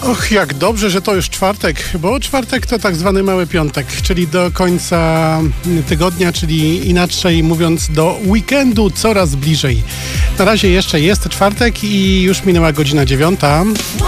Och, jak dobrze, że to już czwartek, bo czwartek to tak zwany mały piątek, czyli do końca tygodnia, czyli inaczej mówiąc do weekendu coraz bliżej. Na razie jeszcze jest czwartek i już minęła godzina 9.